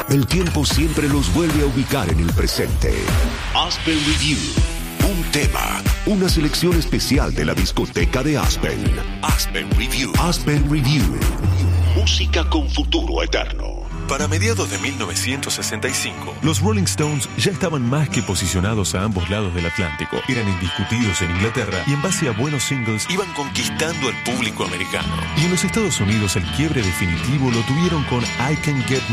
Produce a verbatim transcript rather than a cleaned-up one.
El tiempo siempre los vuelve a ubicar en el presente. Aspen Review. Un tema, una selección especial de la discoteca de Aspen. Aspen Review. Aspen Review. Música con futuro eterno. Para mediados de mil novecientos sesenta y cinco, los Rolling Stones ya estaban más que posicionados a ambos lados del Atlántico. Eran indiscutidos en Inglaterra y en base a buenos singles iban conquistando al público americano. Y en los Estados Unidos el quiebre definitivo lo tuvieron con I Can Get